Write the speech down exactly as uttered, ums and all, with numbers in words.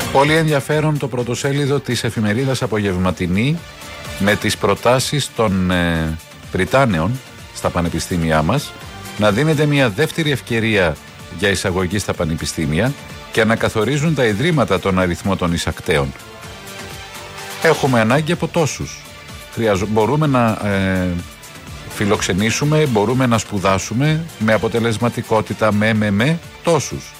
Πολύ ενδιαφέρον το πρωτοσέλιδο της εφημερίδας Απογευματινή με τις προτάσεις των ε, Πριτάνεων στα πανεπιστήμια μας να δίνεται μια δεύτερη ευκαιρία για εισαγωγή στα πανεπιστήμια και να καθορίζουν τα ιδρύματα τον αριθμό των εισακτέων. Έχουμε ανάγκη από τόσους. Χρειαζο... Μπορούμε να ε, φιλοξενήσουμε, μπορούμε να σπουδάσουμε με αποτελεσματικότητα με με με τόσους.